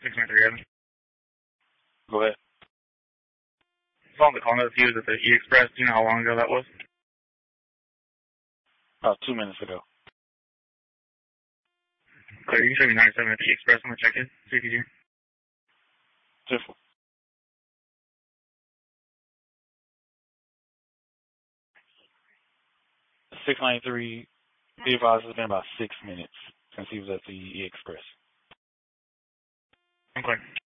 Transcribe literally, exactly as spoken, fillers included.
six nine three Evan. Go ahead. I saw the call notes you was at the E-Express. Do you know how long ago that was? About two minutes ago. Clear, you can show me ninety-seven at the E-Express. I'm going to check it. See if he's here. Just six ninety-three, be advised it's been about six minutes since he was at the E-Express. Okay.